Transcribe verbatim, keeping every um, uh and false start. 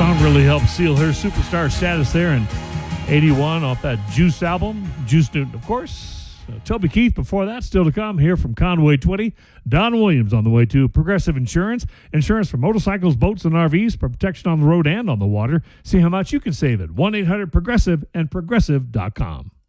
song really helped seal her superstar status there in eighty-one off that Juice album. Juice Newton, of course. Uh, Toby Keith before that, still to come here from Conway twenty. Don Williams on the way to Progressive Insurance. Insurance for motorcycles, boats, and R Vs for protection on the road and on the water. See how much you can save at one eight hundred progressive and progressive dot com.